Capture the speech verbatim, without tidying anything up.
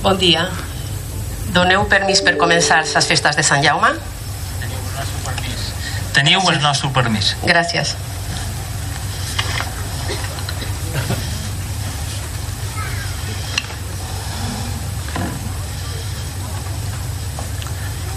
Bon dia. Doneu permís per començar les festes de Sant Jaume? Teniu el nostre permís. Gràcies.